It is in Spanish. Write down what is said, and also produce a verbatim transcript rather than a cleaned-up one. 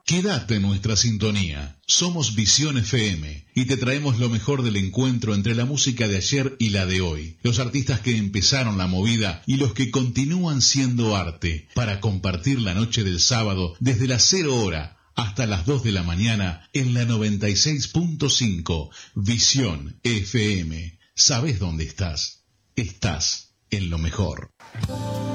Quédate en nuestra sintonía. Somos Visión F M y te traemos lo mejor del encuentro entre la música de ayer y la de hoy. Los artistas que empezaron la movida y los que continúan siendo arte, para compartir la noche del sábado desde las cero hora hasta las dos de la mañana en la noventa y seis punto cinco. Visión F M. ¿Sabés dónde estás? Estás en lo mejor.